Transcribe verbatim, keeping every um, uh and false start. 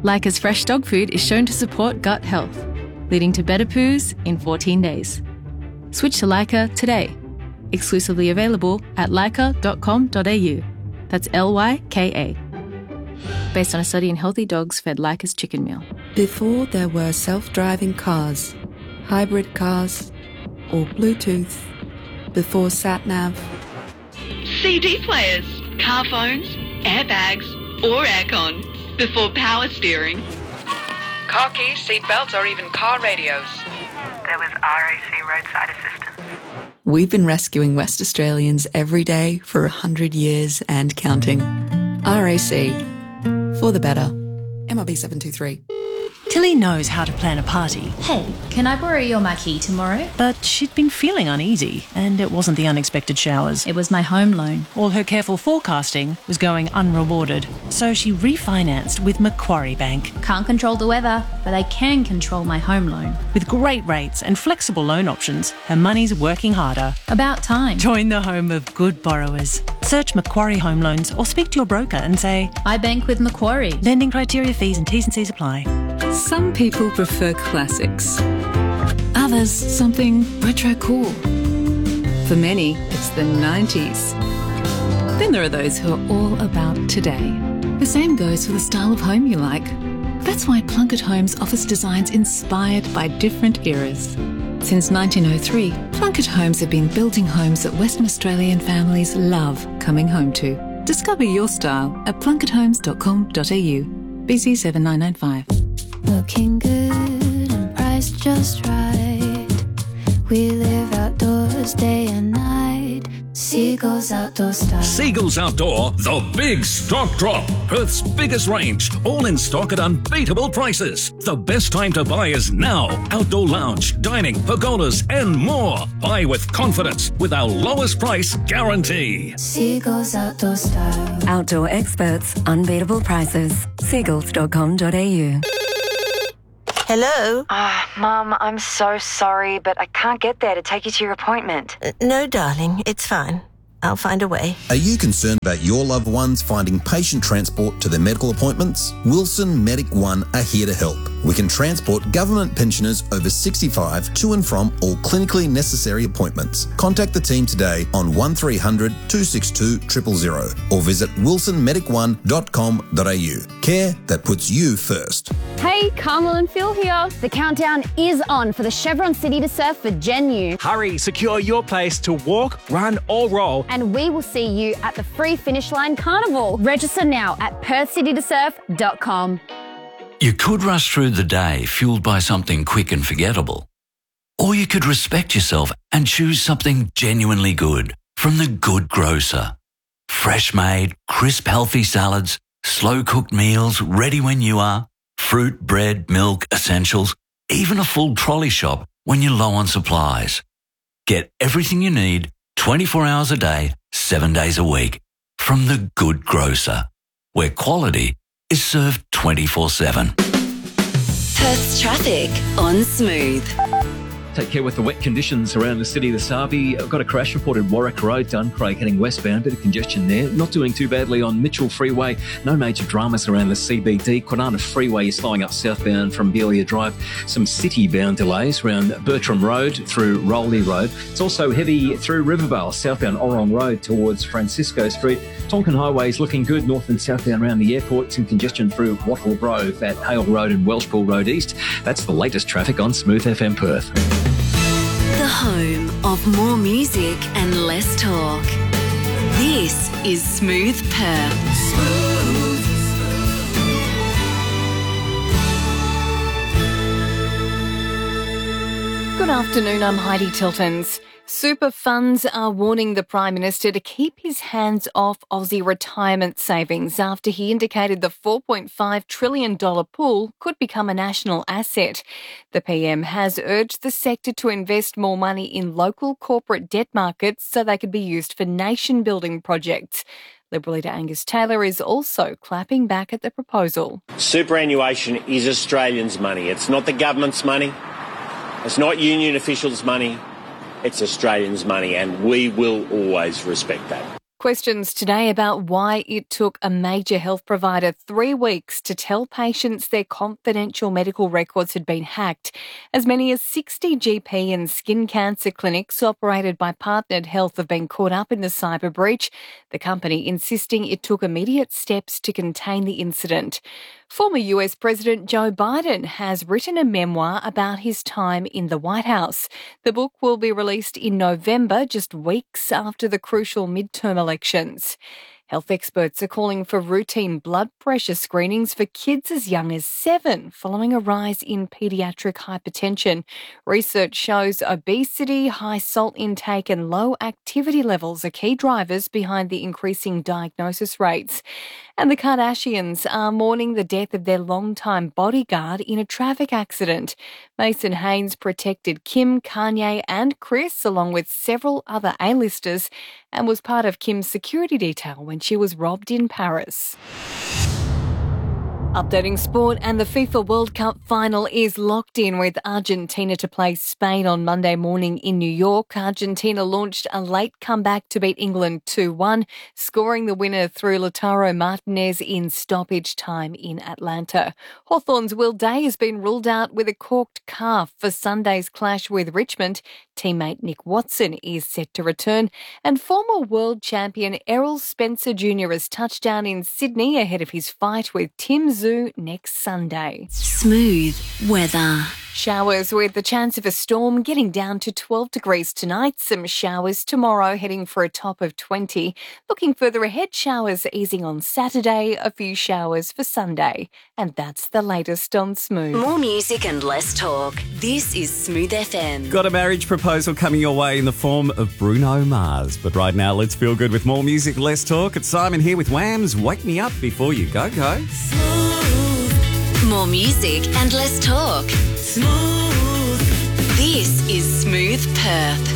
Leica's fresh dog food is shown to support gut health, leading to better poos in fourteen days. Switch to Leica today. Exclusively available at leica dot com dot a u. That's L Y K A. Based on a study in healthy dogs fed Leica's chicken meal. Before there were self-driving cars, hybrid cars, or Bluetooth, before sat-nav. C D players, car phones, airbags, or aircon. Before power steering. Car keys, seat belts, or even car radios. There was R A C roadside assistance. We've been rescuing West Australians every day for a hundred years and counting. R A C. For the better. M R B seven two three. Tilly knows how to plan a party. Hey, can I borrow your marquee tomorrow? But she'd been feeling uneasy, and it wasn't the unexpected showers. It was my home loan. All her careful forecasting was going unrewarded, so she refinanced with Macquarie Bank. Can't control the weather, but I can control my home loan. With great rates and flexible loan options, her money's working harder. About time. Join the home of good borrowers. Search Macquarie Home Loans or speak to your broker and say, I bank with Macquarie. Lending criteria, fees and T's and C's apply. Some people prefer classics. Others, something retro cool. For many, it's the nineties. Then there are those who are all about today. The same goes for the style of home you like. That's why Plunket Homes offers designs inspired by different eras. Since nineteen oh three, Plunket Homes have been building homes that Western Australian families love coming home to. Discover your style at plunket homes dot com dot a u. B C seven nine nine five. Looking good and priced just right. We live outdoors day and night. Seagulls Outdoor Style. Seagulls Outdoor, the big stock drop. Perth's biggest range, all in stock at unbeatable prices. The best time to buy is now. Outdoor lounge, dining, pergolas, and more. Buy with confidence with our lowest price guarantee. Seagulls Outdoor Style. Outdoor experts, unbeatable prices. seagulls dot com dot a u. Hello? Ah, oh, Mum, I'm so sorry, but I can't get there to take you to your appointment. Uh, no, darling, it's fine. I'll find a way. Are you concerned about your loved ones finding patient transport to their medical appointments? Wilson Medic One are here to help. We can transport government pensioners over sixty-five to and from all clinically necessary appointments. Contact the team today on one three hundred two six two zero zero zero or visit wilson medic one dot com dot a u. Care that puts you first. Hey, Carmel and Phil here. The countdown is on for the Chevron City to Surf for Gen U. Hurry, secure your place to walk, run or roll. And we will see you at the Free Finish Line Carnival. Register now at perth city to surf dot com. You could rush through the day fueled by something quick and forgettable. Or you could respect yourself and choose something genuinely good from The Good Grocer. Fresh made, crisp healthy salads, slow cooked meals ready when you are, fruit, bread, milk, essentials, even a full trolley shop when you're low on supplies. Get everything you need twenty-four hours a day, seven days a week from The Good Grocer, where quality is served twenty-four seven. Perth's traffic on Smooth. Take care with the wet conditions around the city this Harvey. I've got a crash report in Warwick Road, Duncraig, heading westbound. Bit of congestion there. Not doing too badly on Mitchell Freeway. No major dramas around the C B D. Kwinana Freeway is slowing up southbound from Belia Drive. Some city-bound delays around Bertram Road through Rowley Road. It's also heavy through Rivervale, southbound Orong Road towards Francisco Street. Tonkin Highway is looking good north and southbound around the airport. Some congestion through Wattle Grove at Hale Road and Welshpool Road East. That's the latest traffic on Smooth F M Perth. The home of more music and less talk. This is Smooth Perth. Smooth. Good afternoon, I'm Heidi Tiltons. Super funds are warning the Prime Minister to keep his hands off Aussie retirement savings after he indicated the four point five trillion dollars pool could become a national asset. The P M has urged the sector to invest more money in local corporate debt markets so they could be used for nation-building projects. Liberal leader Angus Taylor is also clapping back at the proposal. Superannuation is Australians' money. It's not the government's money. It's not union officials' money. It's Australians' money, and we will always respect that. Questions today about why it took a major health provider three weeks to tell patients their confidential medical records had been hacked. As many as sixty G P and skin cancer clinics operated by Partnered Health have been caught up in the cyber breach, the company insisting it took immediate steps to contain the incident. Former U S President Joe Biden has written a memoir about his time in the White House. The book will be released in November, just weeks after the crucial midterm elections. Health experts are calling for routine blood pressure screenings for kids as young as seven, following a rise in paediatric hypertension. Research shows obesity, high salt intake and low activity levels are key drivers behind the increasing diagnosis rates. And the Kardashians are mourning the death of their longtime bodyguard in a traffic accident. Mason Haynes protected Kim, Kanye and Kris, along with several other A-listers, and was part of Kim's security detail when she was robbed in Paris. Updating sport, and the FIFA World Cup final is locked in with Argentina to play Spain on Monday morning in New York. Argentina launched a late comeback to beat England two one, scoring the winner through Lautaro Martinez in stoppage time in Atlanta. Hawthorn's Will Day has been ruled out with a corked calf for Sunday's clash with Richmond. Teammate Nick Watson is set to return, and former world champion Errol Spencer Junior has touched down in Sydney ahead of his fight with Tim Tszyu next Sunday. Smooth weather. Showers with the chance of a storm, getting down to twelve degrees tonight. Some showers tomorrow, heading for a top of twenty. Looking further ahead, showers easing on Saturday, a few showers for Sunday. And that's the latest on Smooth. More music and less talk. This is Smooth F M. Got a marriage proposal coming your way in the form of Bruno Mars. But right now, let's feel good with more music, less talk. It's Simon here with Wham's Wake Me Up Before You Go Go. More music and less talk. Smooth. This is Smooth Perth.